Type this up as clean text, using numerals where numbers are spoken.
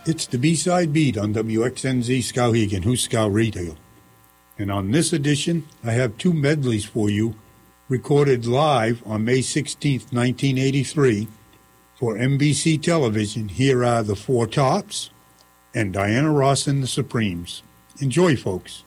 It's the B-Side Beat on WXNZ Skowhegan, Huskau Radio. And on this edition, I have two medleys for you, recorded live on May 16th, 1983, for NBC television. Here are the Four Tops and Diana Ross and the Supremes. Enjoy, folks.